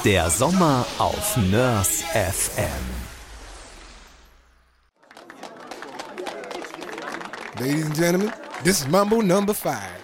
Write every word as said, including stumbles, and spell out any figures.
Der Sommer auf Nörs F M. Ladies and gentlemen, this is Mambo number five.